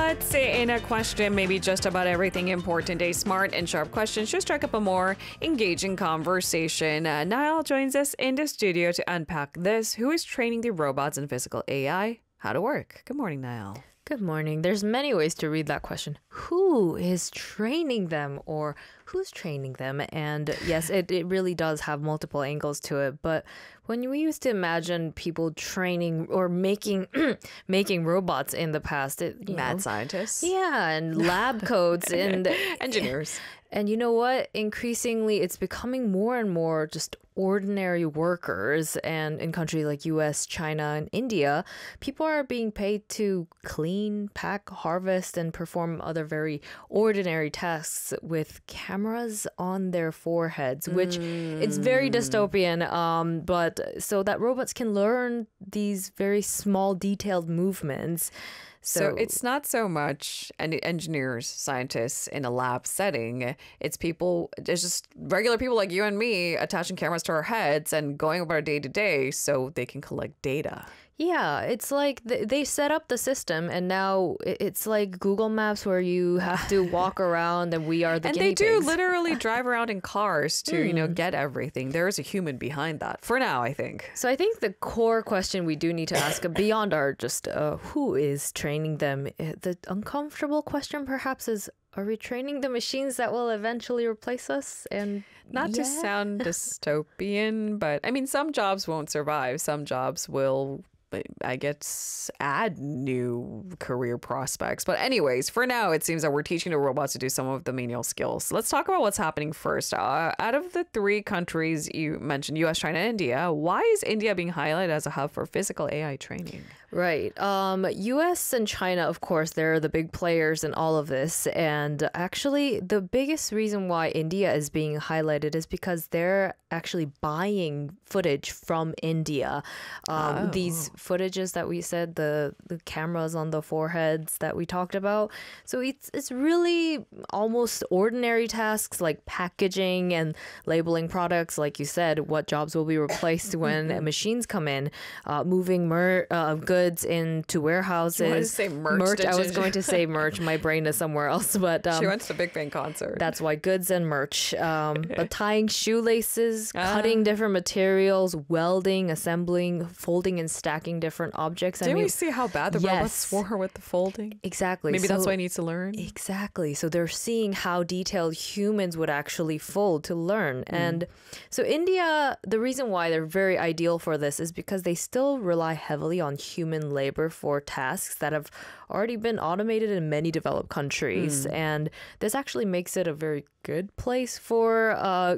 Let's say in a question, maybe just about everything important. A smart and sharp question should strike up a more engaging conversation. Niall joins us in the studio to unpack this. Who is training the robots and physical AI? How to work. Good morning, Niall. Good morning. There's many ways to read that question. Who is training them or who's training them? And yes, it really does have multiple angles to it. But when we used to imagine people training or making making robots in the past, Mad scientists. Yeah, and lab coats and engineers. And you know what? Increasingly, it's becoming more and more just ordinary workers. And in countries like US, China, and India, people are being paid to clean, pack, harvest, and perform other very ordinary tasks with cameras on their foreheads, which it's very dystopian. But so that robots can learn these very small, detailed movements. So it's not so much engineers, scientists in a lab setting. It's people, it's just regular people like you and me attaching cameras to our heads and going about our day to day so they can collect data. Yeah, it's like they set up the system and now it's like Google Maps where you have to walk around and we are the guinea pigs. And they do literally drive around in cars to, get everything. There is a human behind that for now, I think. So I think the core question we do need to ask beyond our just who is training them, the uncomfortable question perhaps is, are we training the machines that will eventually replace us? And not to sound dystopian, but I mean, some jobs won't survive. Some jobs will, I guess, add new career prospects. But anyways, for now, it seems that we're teaching the robots to do some of the menial skills. Let's talk about what's happening first. Out of the three countries you mentioned, US, China, India, why is India being highlighted as a hub for physical AI training? Right. US and China, of course, they're the big players in all of this. And actually, the biggest reason why India is being highlighted is because they're actually buying footage from India. These footages that we said, the cameras on the foreheads that we talked about. So it's really almost ordinary tasks like packaging and labeling products. Like you said, what jobs will be replaced when machines come in, moving goods into warehouses. You wanted to say merch. I was going to say merch. My brain is somewhere else. But she went to the Big Bang concert. That's why goods and merch. But tying shoelaces, cutting different materials, welding, assembling, folding and stacking different objects. Didn't we see how bad the robots were with the folding? Exactly. Maybe that's why I need to learn. Exactly. So they're seeing how detailed humans would actually fold to learn. And so India, the reason why they're very ideal for this is because they still rely heavily on human labor for tasks that have already been automated in many developed countries. And this actually makes it a very good place for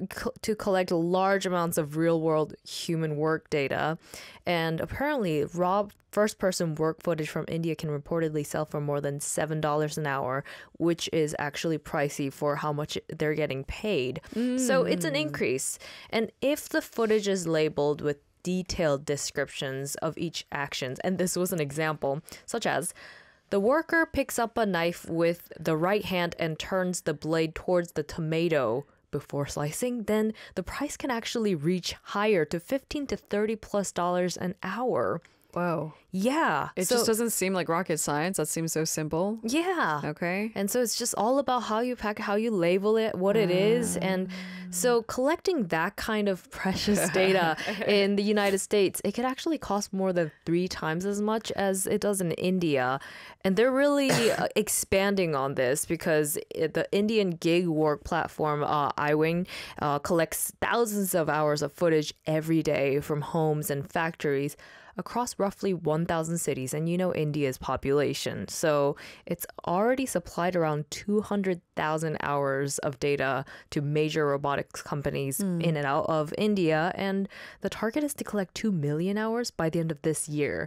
to collect large amounts of real-world human work data. And apparently, raw first-person work footage from India can reportedly sell for more than $7 an hour, which is actually pricey for how much they're getting paid. So it's an increase. And if the footage is labeled with detailed descriptions of each action, and this was an example, such as the worker picks up a knife with the right hand and turns the blade towards the tomato before slicing, then the price can actually reach higher to $15 to $30+ an hour. Whoa. Yeah. It just doesn't seem like rocket science. That seems so simple. Yeah. Okay. And so it's just all about how you pack it, how you label it, what it is. And so collecting that kind of precious data in the United States, it could actually cost more than 3 times as much as it does in India. And they're really expanding on this because the Indian gig work platform, iWing, collects thousands of hours of footage every day from homes and factories across roughly 1,000 cities, and India's population. So it's already supplied around 200,000 hours of data to major robotics companies in and out of India, and the target is to collect 2 million hours by the end of this year.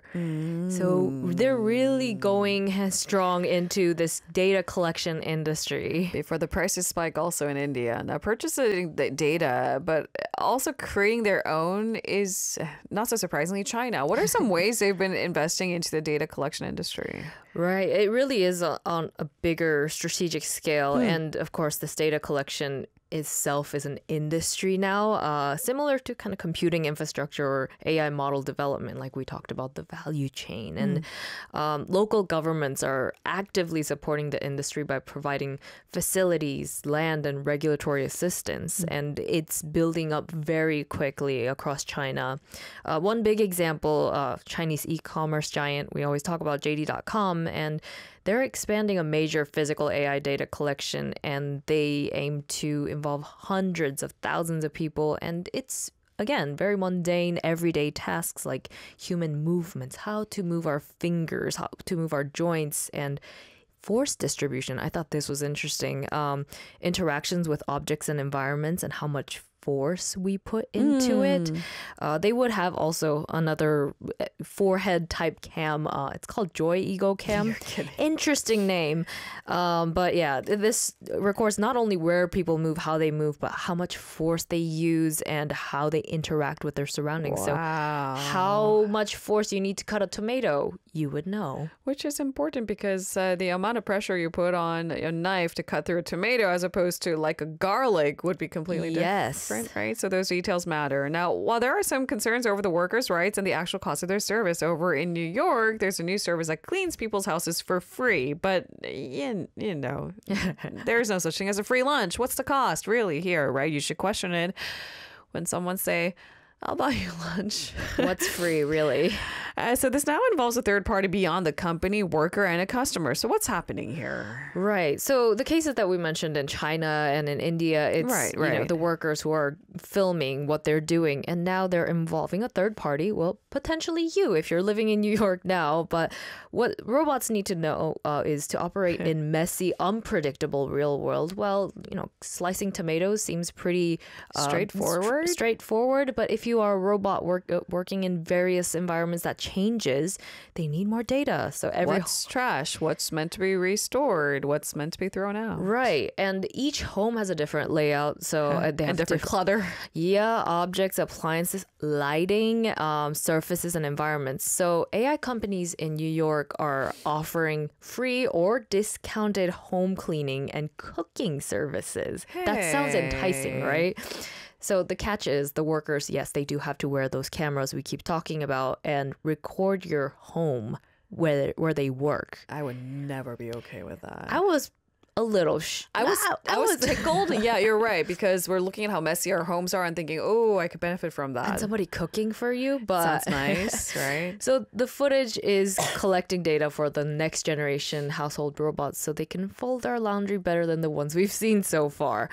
So they're really going strong into this data collection industry. Before the prices spike also in India. Now, purchasing the data, but also creating their own is, not so surprisingly, China. What are some ways they've been investing into the data collection industry? Right. It really is on a bigger strategic scale. And of course, this data collection itself is an industry now, similar to kind of computing infrastructure or AI model development, like we talked about the value chain. And local governments are actively supporting the industry by providing facilities, land, and regulatory assistance. And it's building up very quickly across China. One big example, Chinese e-commerce giant, we always talk about JD.com, and they're expanding a major physical AI data collection, and they aim to involve hundreds of thousands of people. And it's, again, very mundane, everyday tasks like human movements, how to move our fingers, how to move our joints, and force distribution. I thought this was interesting. Interactions with objects and environments and how much force we put into it. They would have also another forehead type cam. It's called Joy Ego Cam. Interesting name. But yeah, this records not only where people move, how they move, but how much force they use and how they interact with their surroundings. Wow. So how much force you need to cut a tomato, you would know. Which is important because the amount of pressure you put on a knife to cut through a tomato as opposed to like a garlic would be completely different. Right? So those details matter. Now, while there are some concerns over the workers' rights and the actual cost of their service, over in New York, there's a new service that cleans people's houses for free. But, you know, there's no such thing as a free lunch. What's the cost really here, right? You should question it when someone say, I'll buy you lunch. What's free, really? So this now involves a third party beyond the company, worker, and a customer. So what's happening here? Right. So the cases that we mentioned in China and in India, it's you know, the workers who are filming what they're doing, and now they're involving a third party. Well, potentially you, if you're living in New York now. But what robots need to know is to operate in messy, unpredictable real world. Well, you know, slicing tomatoes seems pretty straightforward. But if you are a robot working in various environments that changes, they need more data. So what's trash, what's meant to be restored, what's meant to be thrown out. Right. And each home has a different layout. So they have different clutter. Yeah, objects, appliances, lighting, surfaces, and environments. So AI companies in New York are offering free or discounted home cleaning and cooking services. That sounds enticing, right? So the catch is the workers, yes, they do have to wear those cameras we keep talking about and record your home where they work. I would never be okay with that. I was a little I was tickled. Yeah, you're right, because we're looking at how messy our homes are and thinking, oh, I could benefit from that. And somebody cooking for you, but sounds nice, right? So the footage is collecting data for the next generation household robots so they can fold our laundry better than the ones we've seen so far.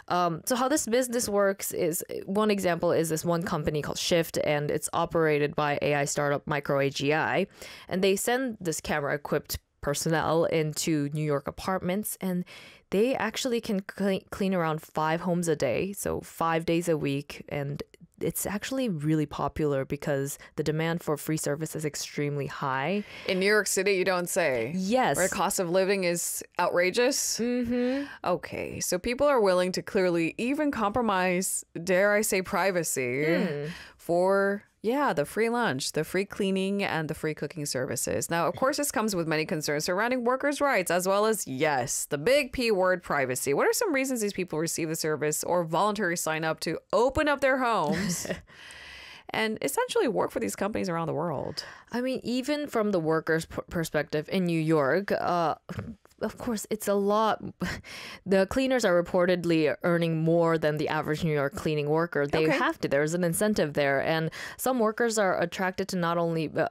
So how this business works is, one example is this one company called Shift, and it's operated by AI startup Micro AGI, and they send this camera equipped personnel into New York apartments, and they actually can clean around 5 homes a day, so 5 days a week. And it's actually really popular because the demand for free service is extremely high. In New York City, you don't say. Yes. Where cost of living is outrageous. Okay, so people are willing to clearly even compromise, dare I say, privacy for the free lunch, the free cleaning, and the free cooking services. Now, of course, this comes with many concerns surrounding workers' rights, as well as, yes, the big P word, privacy. What are some reasons these people receive the service or voluntarily sign up to open up their homes and essentially work for these companies around the world? I mean, even from the workers' perspective in New York, of course, it's a lot. The cleaners are reportedly earning more than the average New York cleaning worker. They have to. There's an incentive there, and some workers are attracted not only by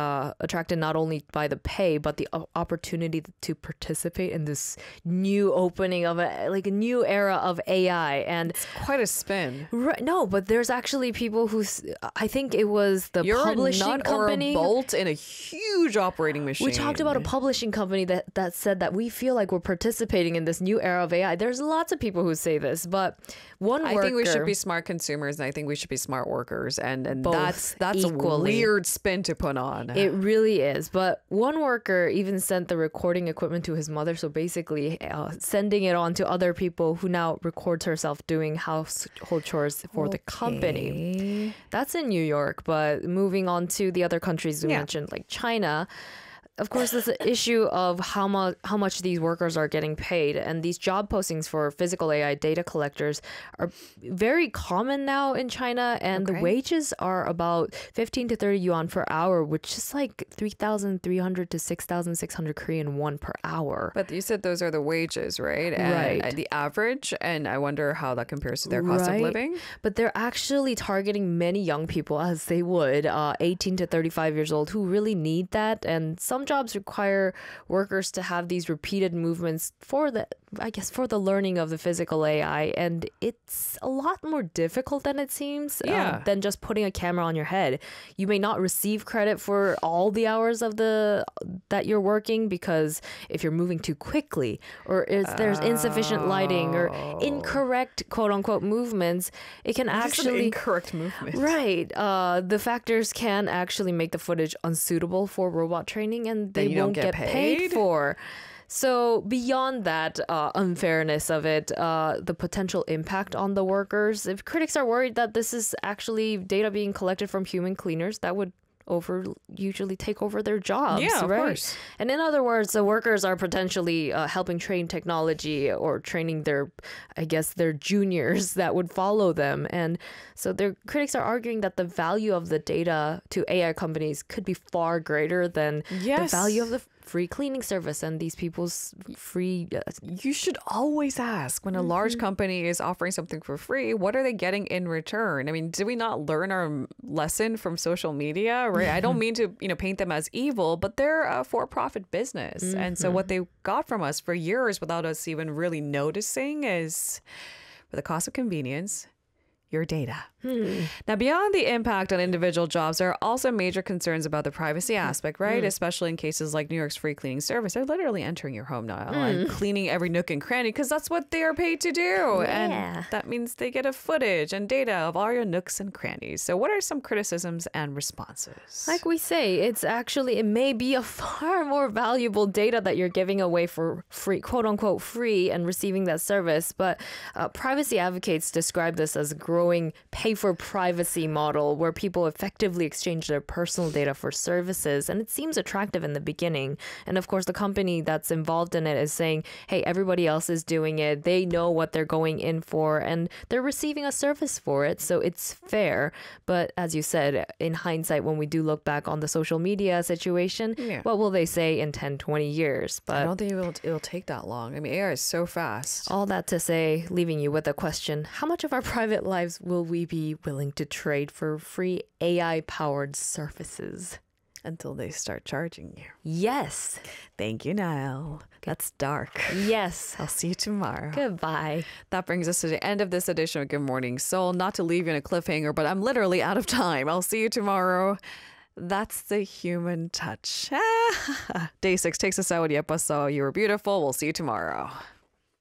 the pay, but the opportunity to participate in this new opening of a new era of AI. And it's quite a spin. Right? No, but there's actually people who, I think it was the publishing company. Or a bolt in a huge operating machine. We talked about a publishing company that said that we feel like we're participating in this new era of AI. There's lots of people who say this, but I think we should be smart consumers, and I think we should be smart workers, and that's equally. A weird spin to put on. It really is. But one worker even sent the recording equipment to his mother, so basically sending it on to other people who now records herself doing household chores for the company. That's in New York, but moving on to the other countries we mentioned, like China. of course, there's the issue of how much these workers are getting paid, and these job postings for physical AI data collectors are very common now in China, and the wages are about 15 to 30 yuan per hour, which is like 3,300 to 6,600 Korean won per hour. But you said those are the wages, right? Right. The average, and I wonder how that compares to their cost of living. But they're actually targeting many young people, as they would, 18 to 35 years old, who really need that. And some jobs require workers to have these repeated movements for the learning of the physical AI. And it's a lot more difficult than it seems, than just putting a camera on your head. You may not receive credit for all the hours of that you're working, because if you're moving too quickly, or if there's insufficient lighting or incorrect quote unquote movements, it can actually incorrect movement. Right. The factors can actually make the footage unsuitable for robot training, and they won't get paid for. So beyond that unfairness of it, the potential impact on the workers, if critics are worried that this is actually data being collected from human cleaners, that would usually take over their jobs. Yeah, of right? course. And in other words, the workers are potentially helping train technology, or training their juniors that would follow them. And so their critics are arguing that the value of the data to AI companies could be far greater than the value of the free cleaning service and these people's free. You should always ask, when a large company is offering something for free, what are they getting in return? I mean, did we not learn our lesson from social media? Right? I don't mean to paint them as evil, but they're a for-profit business, and so what they got from us for years without us even really noticing is, for the cost of convenience, your data. Now, beyond the impact on individual jobs, there are also major concerns about the privacy aspect, right? Especially in cases like New York's free cleaning service. They're literally entering your home now and cleaning every nook and cranny, because that's what they are paid to do. And that means they get a footage and data of all your nooks and crannies. So what are some criticisms and responses? Like we say, it may be a far more valuable data that you're giving away for free, quote unquote free, and receiving that service. But privacy advocates describe this as a growing pay for privacy model, where people effectively exchange their personal data for services. And it seems attractive in the beginning. And of course, the company that's involved in it is saying, hey, everybody else is doing it. They know what they're going in for, and they're receiving a service for it. So it's fair. But as you said, in hindsight, when we do look back on the social media situation, what will they say in 10, 20 years? But I don't think it'll take that long. I mean, AI is so fast. All that to say, leaving you with a question: how much of our private lives will we be willing to trade for free AI-powered services? Until they start charging you. Yes. Thank you, Niall. That's dark. Yes. I'll see you tomorrow. Goodbye. That brings us to the end of this edition of Good Morning Seoul. Not to leave you in a cliffhanger, but I'm literally out of time. I'll see you tomorrow. That's the human touch. Day 6 takes us out. Yepaso, you were beautiful. We'll see you tomorrow.